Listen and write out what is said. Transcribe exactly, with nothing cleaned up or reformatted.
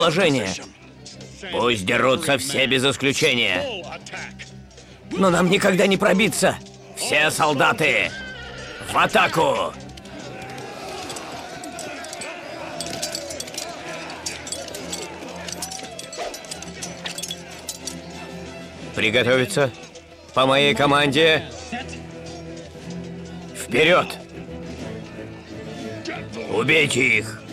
положение. Пусть дерутся все без исключения. Но нам никогда не пробиться. Все солдаты в атаку! Приготовиться. По моей команде. Вперед! Убейте их!